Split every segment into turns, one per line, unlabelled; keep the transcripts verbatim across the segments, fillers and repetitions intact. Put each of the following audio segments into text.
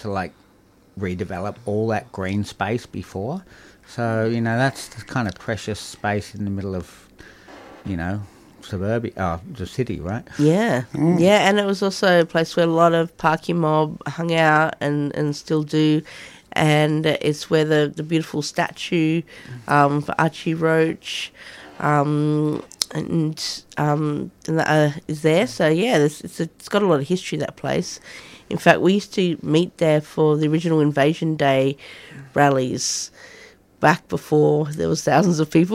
to like redevelop all that green space before. So, you know, that's the kind of precious space in the middle of, you know, suburbia, oh, the city, right?
Yeah, mm. yeah, and it was also a place where a lot of Parky mob hung out and, and still do, and it's where the, the beautiful statue um, for Archie Roach um, and, um, and that, uh, is there. So, yeah, it's, a, it's got a lot of history, that place. In fact, we used to meet there for the original Invasion Day rallies back before there was thousands of people.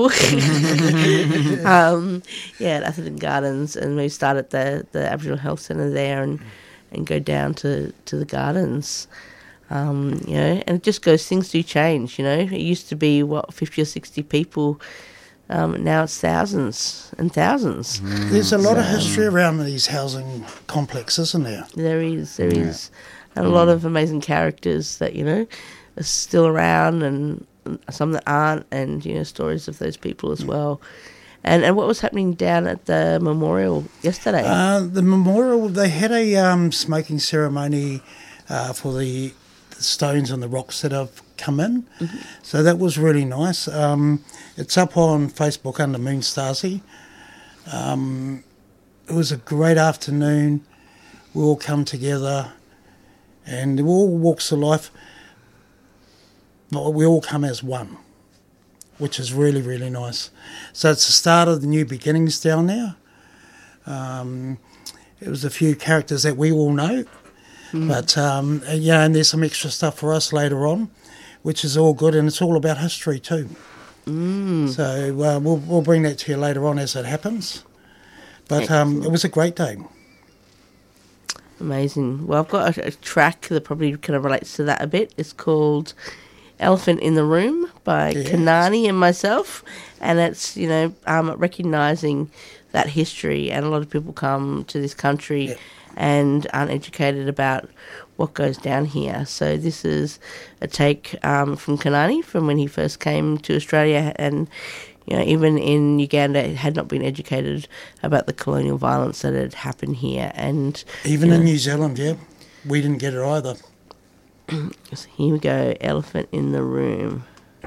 um, yeah, at Atherton Gardens, and we start at the, the Aboriginal Health Centre there and, and go down to, to the gardens. Um, you know, and it just goes, things do change, you know. It used to be, what, fifty or sixty people. Um, now it's thousands and thousands.
Mm. There's a lot so, of history around these housing complexes, isn't there?
There is, there yeah. is. And mm. a lot of amazing characters that, you know, are still around, and some that aren't, and, you know, stories of those people as well. And and what was happening down at the memorial yesterday?
Uh, the memorial, they had a um, smoking ceremony uh, for the, the stones and the rocks that have come in. Mm-hmm. So that was really nice. Um, it's up on Facebook under Moon Stasi. Um, it was a great afternoon. We all come together, and we all walks of life. We all come as one, which is really, really nice. So it's the start of the new beginnings down there. Um, it was a few characters that we all know, mm. but um, yeah, and there's some extra stuff for us later on, which is all good, and it's all about history too.
Mm.
So uh, we'll we'll bring that to you later on as it happens. But um, it was a great day.
Amazing. Well, I've got a, a track that probably kind of relates to that a bit. It's called Elephant in the Room by yes. Kanani and myself, and it's, you know, um, recognising that history, and a lot of people come to this country yep. and aren't educated about what goes down here. So this is a take um, from Kanani from when he first came to Australia, and, you know, even in Uganda had not been educated about the colonial violence that had happened here. And
even
you know,
in New Zealand, yeah, we didn't get it either.
So here we go, Elephant in the Room.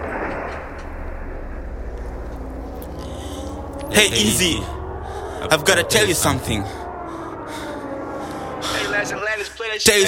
Hey, Easy, I've got to tell you something. Days